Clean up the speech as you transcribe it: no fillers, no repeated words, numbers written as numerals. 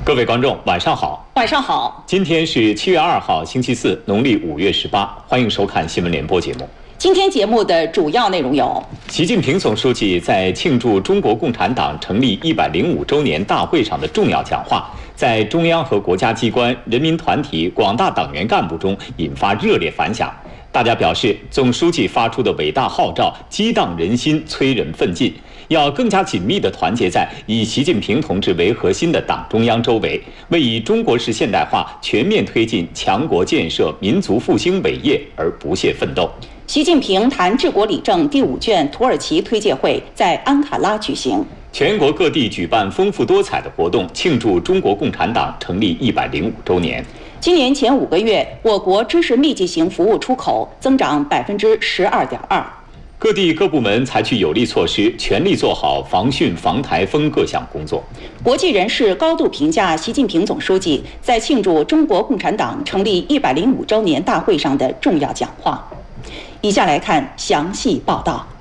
各位观众，晚上好。 晚上好。 今天是7月2号，星期四，农历5月18。欢迎收看新闻联播节目。 今天节目的主要内容有： 习近平总书记在庆祝中国共产党成立105周年大会上的重要讲话，在中央和国家机关、人民团体、广大党员干部中引发热烈反响。大家表示，总书记发出的伟大号召激荡人心，催人奋进，要更加紧密地团结在以习近平同志为核心的党中央周围，为以中国式现代化全面推进强国建设、民族复兴伟业而不懈奋斗。 习近平谈治国理政第5卷土耳其推介会在安卡拉举行。 全国各地举办丰富多彩的活动，庆祝中国共产党成立105周年。 今年前5个月，我国知识密集型服务出口增长12.2%。 各地各部门采取有力措施，全力做好防汛防台风各项工作。 国际人士高度评价习近平总书记在庆祝中国共产党成立105周年大会上的重要讲话。以下来看详细报道。